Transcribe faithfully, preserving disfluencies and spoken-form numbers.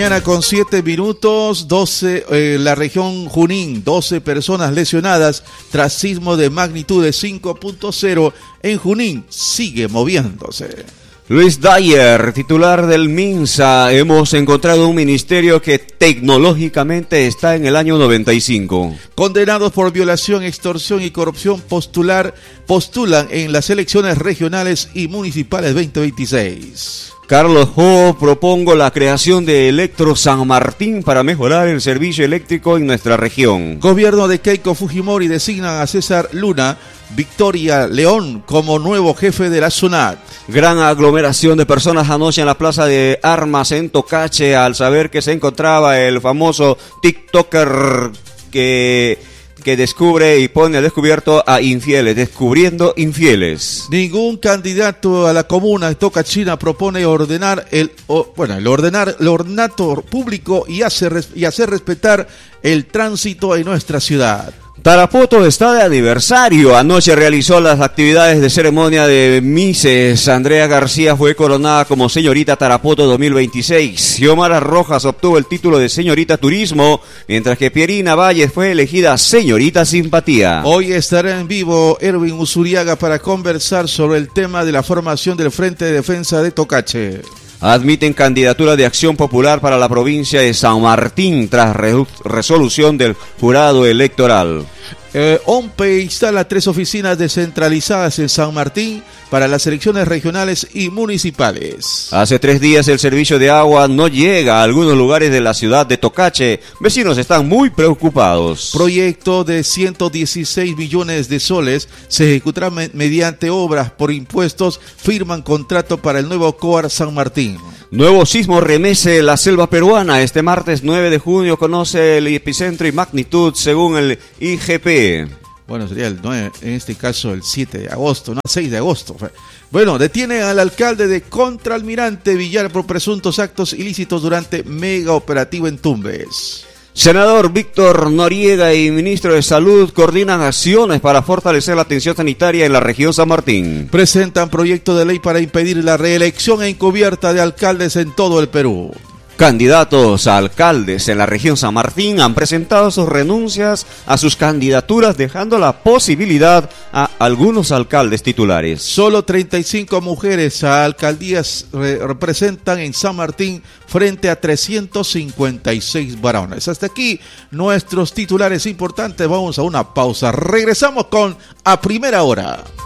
mañana con siete minutos, doce, eh, la región Junín, doce personas lesionadas tras sismo de magnitud de cinco punto cero en Junín, sigue moviéndose. Luis Dyer, titular del MINSA, hemos encontrado un ministerio que tecnológicamente está en el año noventa y cinco. Condenados por violación, extorsión y corrupción postular, postulan en las elecciones regionales y municipales veinte veintiséis. Carlos Ho, propongo la creación de Electro San Martín para mejorar el servicio eléctrico en nuestra región. Gobierno de Keiko Fujimori designan a César Luna Victoria León como nuevo jefe de la SUNAT. Gran aglomeración de personas anoche en la Plaza de Armas en Tocache al saber que se encontraba el famoso TikToker que... que descubre y pone al descubierto a infieles, descubriendo infieles. Ningún candidato a la comuna de Tocachina propone ordenar el, o, bueno, el ordenar el ornato público y hacer, y hacer respetar el tránsito en nuestra ciudad. Tarapoto está de aniversario. Anoche realizó las actividades de ceremonia de Mises. Andrea García fue coronada como señorita Tarapoto dos mil veintiséis. Xiomara Rojas obtuvo el título de señorita Turismo, mientras que Pierina Valles fue elegida señorita Simpatía. Hoy estará en vivo Erwin Usuriaga para conversar sobre el tema de la formación del Frente de Defensa de Tocache. Admiten candidatura de Acción Popular para la provincia de San Martín tras re resolución del jurado electoral. Eh, OMPE instala tres oficinas descentralizadas en San Martín para las elecciones regionales y municipales. Hace tres días el servicio de agua no llega a algunos lugares de la ciudad de Tocache. Vecinos están muy preocupados. Proyecto de ciento dieciséis millones de soles se ejecutará me mediante obras por impuestos. Firman contrato para el nuevo COAR San Martín. Nuevo sismo remece la selva peruana. Este martes nueve de junio conoce el epicentro y magnitud según el I G P. Bueno, sería el nueve, en este caso el siete de agosto, no, seis de agosto. Bueno, detienen al alcalde de Contralmirante Villar por presuntos actos ilícitos durante mega operativo en Tumbes. Senador Víctor Noriega y ministro de Salud coordinan acciones para fortalecer la atención sanitaria en la región San Martín. Presentan proyecto de ley para impedir la reelección encubierta de alcaldes en todo el Perú. Candidatos a alcaldes en la región San Martín han presentado sus renuncias a sus candidaturas, dejando la posibilidad a algunos alcaldes titulares. Solo treinta y cinco mujeres a alcaldías representan en San Martín frente a trescientos cincuenta y seis varones. Hasta aquí nuestros titulares importantes. Vamos a una pausa. Regresamos con A Primera Hora.